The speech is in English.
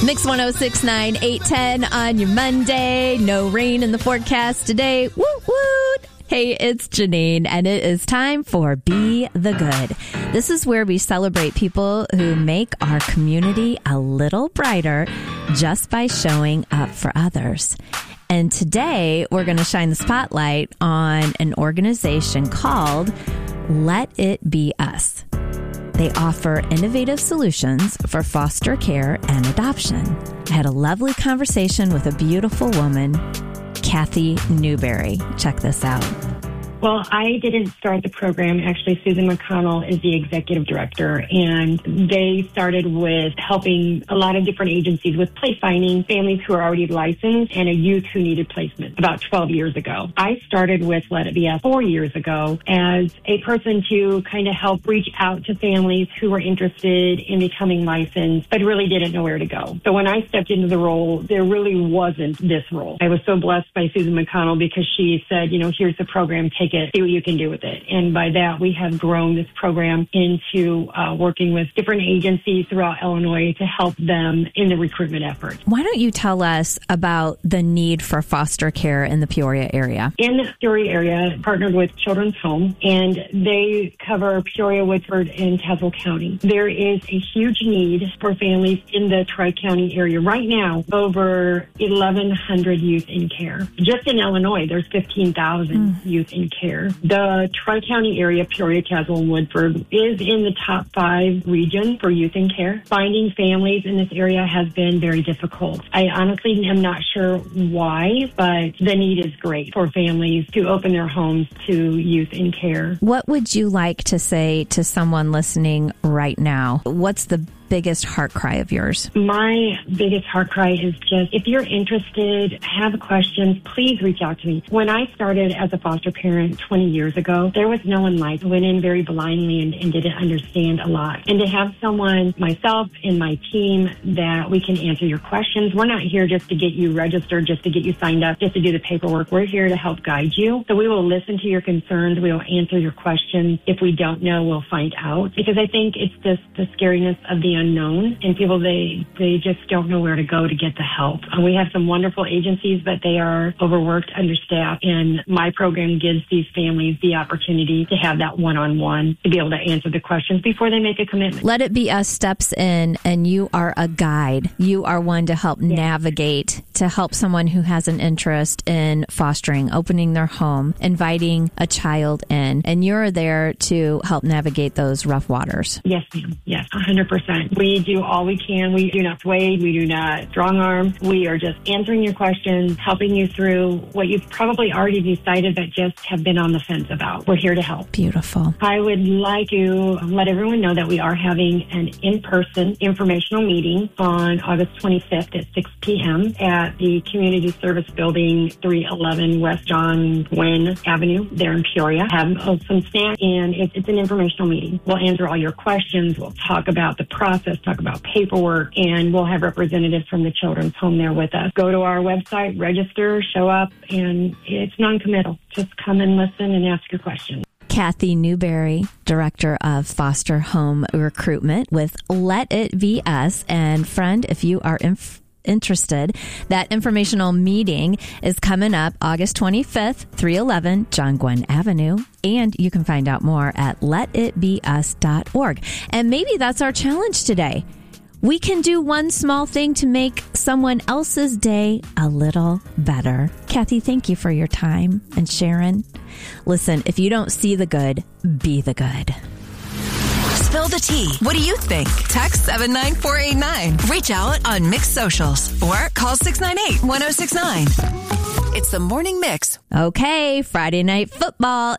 Mix 106.9, 810 on your Monday. No rain in the forecast today. Woot woot. Hey, it's Janine, and it is time for Be the Good. This is where we celebrate people who make our community a little brighter just by showing up for others. And today, we're going to shine the spotlight on an organization called Let It Be Us. They offer innovative solutions for foster care and adoption. I had a lovely conversation with a beautiful woman, Kathy Newberry. Check this out. Well, I didn't start the program. Actually, Susan McConnell is the executive director, and they started with helping a lot of different agencies with place finding families who are already licensed and a youth who needed placement about 12 years ago. I started with Let It Be Us 4 years ago as a person to kind of help reach out to families who were interested in becoming licensed, but really didn't know where to go. So when I stepped into the role, there really wasn't this role. I was so blessed by Susan McConnell because she said, here's the program, take it, see what you can do with it. And by that, we have grown this program into working with different agencies throughout Illinois to help them in the recruitment effort. Why don't you tell us about the need for foster care in the Peoria area? In the Peoria area, partnered with Children's Home, and they cover Peoria, Woodford, and Tazewell County. There is a huge need for families in the Tri-County area. Right now, over 1,100 youth in care. Just in Illinois, there's 15,000 youth in care. The Tri-County area, Peoria, Tazewell, and Woodford, is in the top 5 region for youth in care. Finding families in this area has been very difficult. I honestly am not sure why, but the need is great for families to open their homes to youth in care. What would you like to say to someone listening right now? What's the biggest heart cry of yours? My biggest heart cry is just, if you're interested, have questions, please reach out to me. When I started as a foster parent 20 years ago, there was no one like me. I went in very blindly and didn't understand a lot. And to have someone, myself and my team, that we can answer your questions. We're not here just to get you registered, just to get you signed up, just to do the paperwork. We're here to help guide you. So we will listen to your concerns. We will answer your questions. If we don't know, we'll find out. Because I think it's just the scariness of the unknown, and people, they just don't know where to go to get the help. We have some wonderful agencies, but they are overworked, understaffed, and my program gives these families the opportunity to have that one-on-one, to be able to answer the questions before they make a commitment. Let It Be Us steps in, and you are a guide. You are one to help navigate, to help someone who has an interest in fostering, opening their home, inviting a child in, and you're there to help navigate those rough waters. Yes, ma'am. Yes, 100%. We do all we can. We do not sway. We do not strong arm. We are just answering your questions, helping you through what you've probably already decided but just have been on the fence about. We're here to help. Beautiful. I would like to let everyone know that we are having an in-person informational meeting on August 25th at 6 p.m. at the Community Service Building, 311 West John Wynn Avenue there in Peoria. Have some snacks, and it's an informational meeting. We'll answer all your questions. We'll talk about the process, talk about paperwork, and we'll have representatives from the Children's Home there with us. Go to our website, register, show up, and it's non-committal. Just come and listen and ask your questions. Kathy Newberry, Director of Foster Home Recruitment with Let It Be Us. And friend, if you are interested, that informational meeting is coming up August 25th, 311 John Gwynn Avenue. And you can find out more at letitbeus.org. And maybe that's our challenge today. We can do one small thing to make someone else's day a little better. Kathy, thank you for your time and sharing. Listen, if you don't see the good, be the good. Spill the tea. What do you think? Text 79489. Reach out on Mix Socials or call 698-1069. It's the Morning Mix. Okay, Friday Night Football